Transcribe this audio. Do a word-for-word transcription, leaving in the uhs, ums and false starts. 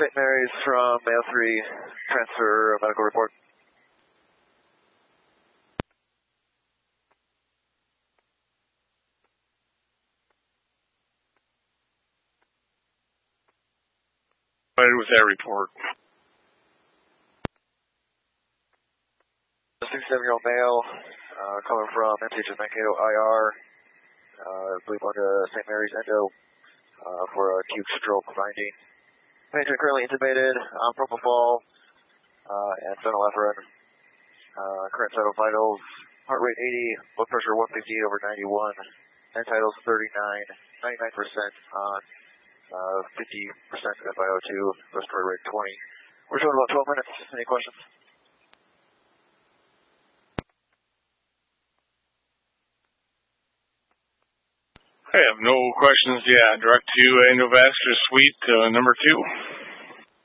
Saint Mary's from Mail three, transfer medical report. With that report. A sixty-seven-year-old male, uh, coming from M T H Mankato I R, uh, I believe on to Saint Mary's Endo, uh, for acute stroke finding. Patient currently intubated, on propofol, uh, and phenylephrine. Uh, current vital vitals, heart rate eighty, blood pressure one fifty-eight over ninety-one, end vitals thirty-nine, ninety-nine percent on uh, fifty percent F i O two, respiratory rate twenty. We're showing about twelve minutes. Any questions? I have no questions. Yeah, direct to endovascular suite uh, number two.